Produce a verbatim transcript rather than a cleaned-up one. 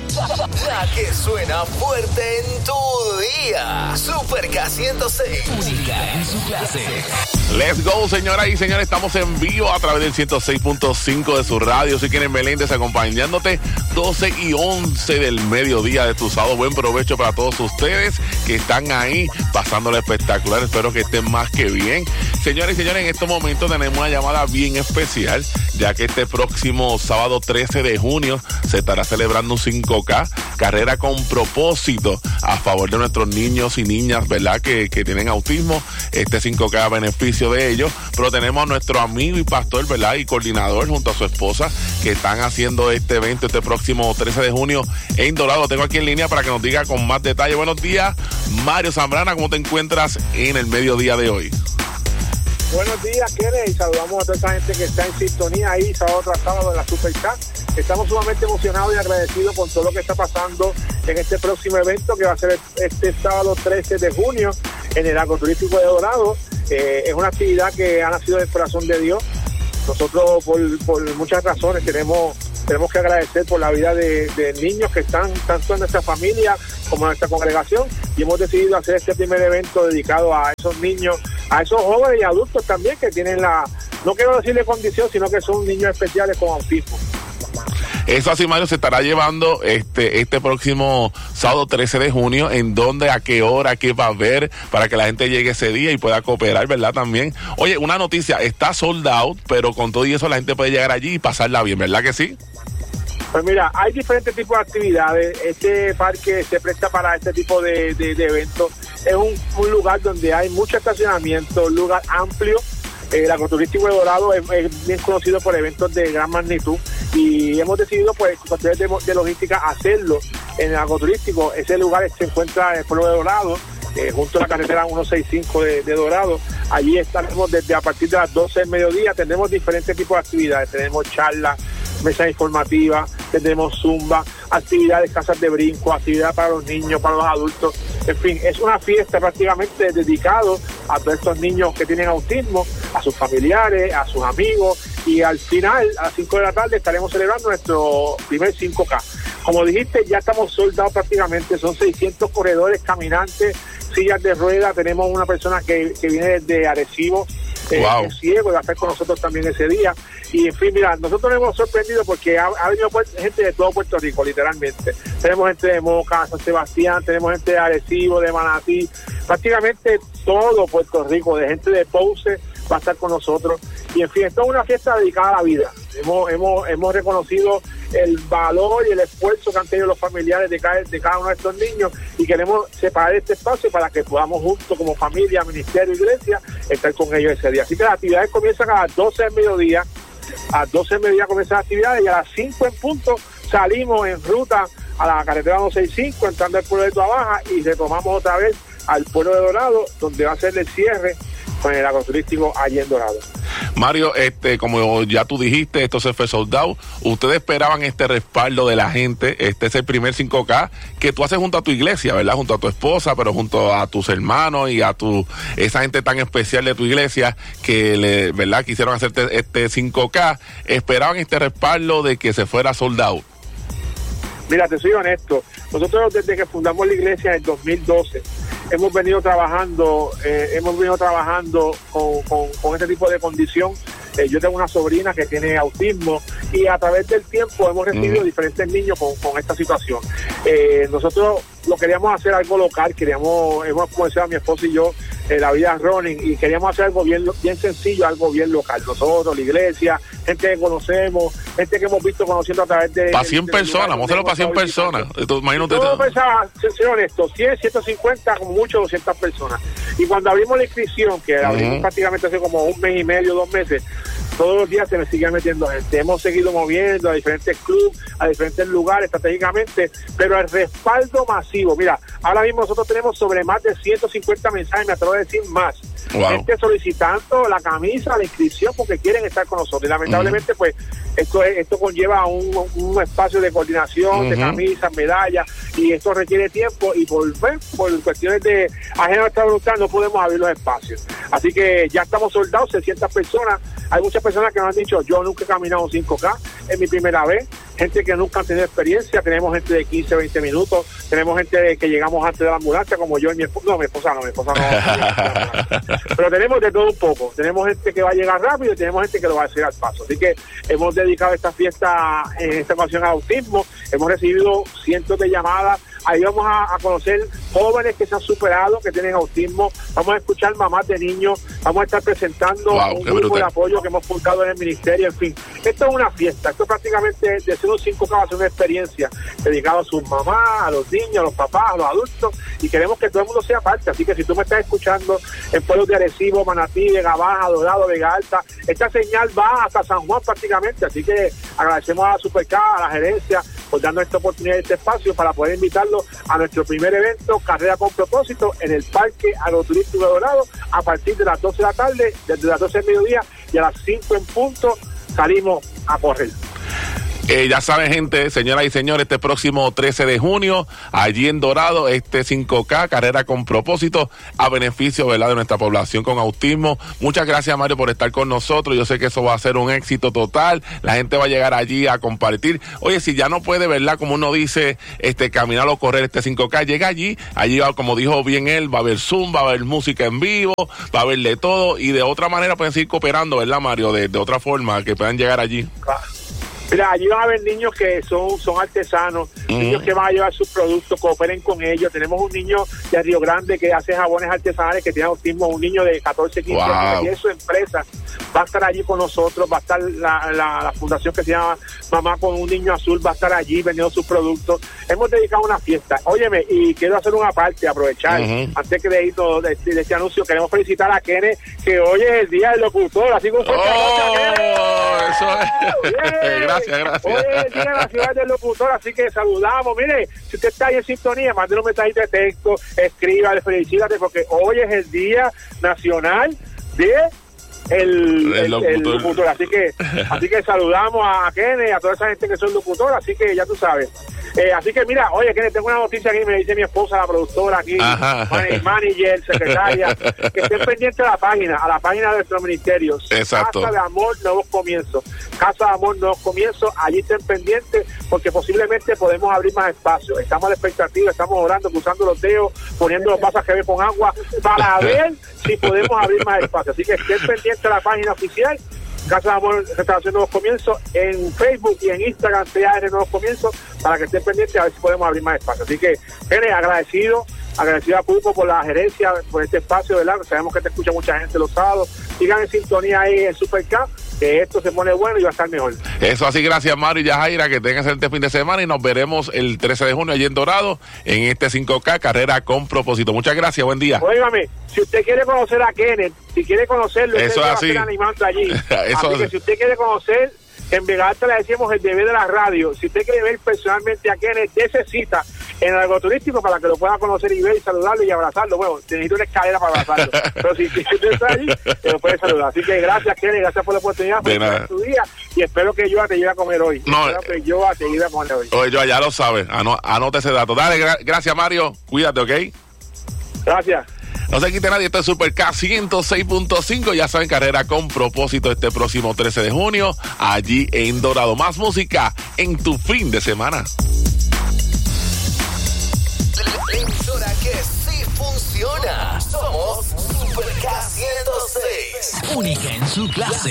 La que suena fuerte en tu día. Super K ciento seis. Única en su clase. Let's go, señoras y señores. Estamos en vivo a través del ciento seis punto cinco de su radio. Si quieren Meléndez acompañándote doce y once del mediodía de tu sábado. Buen provecho para todos ustedes que están ahí pasándolo espectacular. Espero que estén más que bien. Señores y señores, en estos momentos tenemos una llamada bien especial, ya que este próximo sábado trece de junio se estará celebrando un cinco K, carrera con propósito a favor de nuestros niños y niñas, ¿verdad? Que, que tienen autismo. Este cinco K a beneficio de ellos, pero tenemos a nuestro amigo y pastor, ¿verdad? Y coordinador junto a su esposa que están haciendo este evento este próximo trece de junio en Dorado. Tengo aquí en línea para que nos diga con más detalle. Buenos días, Mario Zambrana, ¿cómo te encuentras en el mediodía de hoy? Buenos días, Kenneth, y saludamos a toda esa gente que está en sintonía ahí sábado tras sábado en la Super K. Estamos sumamente emocionados y agradecidos por todo lo que está pasando en este próximo evento que va a ser este sábado trece de junio en el Agroturístico de Dorado. Eh, es una actividad que ha nacido del corazón de Dios. Nosotros por, por muchas razones tenemos tenemos que agradecer por la vida de, de niños que están tanto en nuestra familia como en nuestra congregación, y hemos decidido hacer este primer evento dedicado a esos niños, a esos jóvenes y adultos también que tienen la, no quiero decirle condición, sino que son niños especiales con autismo. Eso así, Mario, se estará llevando este este próximo sábado trece de junio. ¿En dónde, a qué hora, qué va a haber para que la gente llegue ese día y pueda cooperar, ¿verdad? También. Oye, una noticia, está sold out, pero con todo y eso la gente puede llegar allí y pasarla bien, ¿verdad que sí? Pues mira, hay diferentes tipos de actividades. Este parque se presta para este tipo de, de, de eventos. Es un, un lugar donde hay mucho estacionamiento, un lugar amplio. El Agroturístico de Dorado es, es bien conocido por eventos de gran magnitud, y hemos decidido, pues, con cuestiones de, de logística, hacerlo en el Agroturístico. Ese lugar se encuentra en el pueblo de Dorado, eh, junto a la carretera ciento sesenta y cinco de, de Dorado. Allí estaremos desde a partir de las doce del mediodía. Tendremos diferentes tipos de actividades. Tenemos charlas, mesas informativas, tendremos zumba, actividades, casas de brinco, actividades para los niños, para los adultos. En fin, es una fiesta prácticamente dedicado a todos estos niños que tienen autismo, a sus familiares, a sus amigos, y al final, a las cinco de la tarde, estaremos celebrando nuestro primer cinco K. Como dijiste, ya estamos soldados prácticamente, son seiscientos corredores, caminantes, sillas de ruedas. Tenemos una persona que, que viene desde Arecibo, eh, wow. es ciego, y va a estar con nosotros también ese día. Y en fin, mira, nosotros nos hemos sorprendido porque ha, ha venido gente de todo Puerto Rico, literalmente. Tenemos gente de Moca, San Sebastián, tenemos gente de Arecibo, de Manatí, prácticamente todo Puerto Rico, de gente de Ponce va a estar con nosotros. Y en fin, esto es una fiesta dedicada a la vida. Hemos, hemos, hemos reconocido el valor y el esfuerzo que han tenido los familiares de cada, de cada uno de estos niños, y queremos separar este espacio para que podamos juntos como familia, ministerio, iglesia, estar con ellos ese día. Así que las actividades comienzan a las doce del mediodía. A las doce del mediodía comienzan las actividades, y a las cinco en punto salimos en ruta a la carretera ciento sesenta y cinco, entrando al pueblo de Tuabaja, y retomamos otra vez al pueblo de Dorado, donde va a ser el cierre con el agroturístico allí en Dorado. Mario, este, como ya tú dijiste, esto se fue sold out. Ustedes esperaban este respaldo de la gente. Este es el primer cinco K que tú haces junto a tu iglesia, ¿verdad? Junto a tu esposa, pero junto a tus hermanos y a tu esa gente tan especial de tu iglesia que, le, ¿verdad? Quisieron hacerte este cinco K. ¿Esperaban este respaldo de que se fuera sold out? Mira, te soy honesto. Nosotros, desde que fundamos la iglesia en el dos mil doce, hemos venido trabajando, eh, hemos venido trabajando con, con, con este tipo de condición. Eh, yo tengo una sobrina que tiene autismo, y a través del tiempo hemos recibido uh-huh. diferentes niños con, con esta situación. Eh, nosotros lo queríamos hacer algo local, queríamos, hemos comenzado mi esposo y yo eh, la vida running, y queríamos hacer algo bien, bien sencillo, algo bien local. Nosotros, la iglesia, gente que conocemos, gente que hemos visto conociendo a través de... Para cien personas, vamos a hacerlo para cien personas. Imagínate. Yo pensaba, ser honesto, cien, ciento cincuenta, como mucho doscientas personas. Y cuando abrimos la inscripción, que la abrimos uh-huh. prácticamente hace como un mes y medio, dos meses, todos los días se me sigue metiendo gente. Hemos seguido moviendo a diferentes clubes, a diferentes lugares estratégicamente, pero el respaldo masivo. Mira, ahora mismo nosotros tenemos sobre más de ciento cincuenta mensajes, me atrevo a decir más. Wow. Gente solicitando la camisa, la inscripción, porque quieren estar con nosotros. Y lamentablemente, uh-huh. pues, esto es, esto conlleva un, un espacio de coordinación, uh-huh. de camisas, medallas, y esto requiere tiempo, y por, pues, por cuestiones de ajena a nuestra voluntad no podemos abrir los espacios. Así que ya estamos soldados, seiscientas personas. Hay muchas personas que nos han dicho, yo nunca he caminado un cinco K, es mi primera vez. gente que nunca han tenido experiencia, tenemos gente de quince, veinte minutos, tenemos gente de que llegamos antes de la ambulancia, como yo y mi esposa, no, mi esposa no, mi esposa no, pero tenemos de todo un poco, tenemos gente que va a llegar rápido y tenemos gente que lo va a hacer al paso, así que hemos dedicado esta fiesta en esta ocasión al autismo, hemos recibido cientos de llamadas. Ahí vamos a, a conocer jóvenes que se han superado, que tienen autismo. Vamos a escuchar mamás de niños. Vamos a estar presentando wow, un grupo brutal de apoyo que hemos fundado en el ministerio. En fin, esto es una fiesta. Esto prácticamente de ser un cinco K va a ser una experiencia dedicada a sus mamás, a los niños, a los papás, a los adultos. Y queremos que todo el mundo sea parte. Así que si tú me estás escuchando en pueblos de Arecibo, Manatí, Vega Baja, Dorado, Vega Alta, esta señal va hasta San Juan prácticamente. Así que agradecemos a la Super K, a la gerencia, por darnos esta oportunidad y este espacio para poder invitarlo a nuestro primer evento, Carrera con Propósito, en el Parque Agroturístico de Dorado, a partir de las doce de la tarde, desde las doce del mediodía, y a las cinco en punto salimos a correr. Eh, ya saben, gente, señoras y señores, este próximo trece de junio, allí en Dorado, este cinco K, Carrera con Propósito, a beneficio, ¿verdad?, de nuestra población con autismo. Muchas gracias, Mario, por estar con nosotros. Yo sé que eso va a ser un éxito total. La gente va a llegar allí a compartir. Oye, si ya no puede, ¿verdad?, como uno dice, este caminar o correr este cinco K, llega allí. Allí, va, como dijo bien él, va a haber Zoom, va a haber música en vivo, va a haber de todo. Y de otra manera pueden seguir cooperando, ¿verdad, Mario? De, de otra forma, que puedan llegar allí. Claro. Mira, allí van a haber niños que son son artesanos, mm. niños que van a llevar sus productos, cooperen con ellos. Tenemos un niño de Río Grande que hace jabones artesanales, que tiene autismo, un niño de catorce, quince wow. años, y es su empresa. Va a estar allí con nosotros, va a estar la, la, la fundación que se llama Mamá con un Niño Azul, va a estar allí vendiendo sus productos. Hemos dedicado una fiesta. Óyeme, y quiero hacer una parte, aprovechar, uh-huh. antes que de ir todo de, de este anuncio, queremos felicitar a Kenneth, que hoy es el Día del Locutor, así como fue oh, eso es. Bien. Gracias, gracias. Hoy es el Día de la Ciudad del Locutor, así que saludamos. Mire, si usted está ahí en sintonía, mándenos un mensajito de texto, escríbale, felicítate, porque hoy es el Día Nacional de El, el, el, el locutor, así que así que saludamos a Kenneth, a toda esa gente que son locutor, así que ya tú sabes. Eh, así que mira, oye, Kenneth, tengo una noticia aquí, me dice mi esposa, la productora aquí, man- manager, secretaria, que estén pendientes a la página, a la página de nuestro ministerio. Exacto. Casa de Amor, Nuevos Comienzos. Casa de Amor, Nuevos Comienzos, allí estén pendientes, porque posiblemente podemos abrir más espacio. Estamos a la expectativa, estamos orando, cruzando los dedos, poniendo los vasos que ve con agua, para ver si podemos abrir más espacio. Así que estén pendientes a la página oficial, Casa de Amor, Restauración Nuevos Comienzos, en Facebook y en Instagram, C A R Nuevos Comienzos, para que estén pendientes a ver si podemos abrir más espacio. Así que, Kenneth, agradecido, agradecido a Pulpo por la gerencia, por este espacio, ¿verdad? Sabemos que te escucha mucha gente los sábados. Sigan en sintonía ahí en Super K, que esto se pone bueno y va a estar mejor. Eso así, gracias, Mario y Yajaira, que tengan este fin de semana y nos veremos el trece de junio allí en Dorado, en este cinco K, Carrera con Propósito. Muchas gracias, buen día. Óigame, si usted quiere conocer a Kenneth, si quiere conocerlo, eso usted así. va a estar animando allí. Eso así que si usted quiere conocer, en Vega Alta le decimos el bebé de la radio. Si usted quiere ver personalmente a Kenneth, dése cita en el agroturístico para que lo pueda conocer y ver y saludarlo y abrazarlo. Bueno, necesito una escalera para abrazarlo, pero si, si usted está allí, lo puede saludar. Así que gracias, Kenneth, gracias por la oportunidad, por tu día, y espero que yo te lleve a comer hoy. No, espero que yo te lleve a comer hoy. Oye, yo ya lo sabes, Ano, anote ese dato. Dale, gra- gracias, Mario, cuídate, ¿ok? Gracias. No se quite nadie, esto es Super K ciento seis punto cinco, ya saben, Carrera con Propósito este próximo trece de junio, allí en Dorado. Más música en tu fin de semana. La emisora que sí funciona. Somos Super K ciento seis. Única en su clase.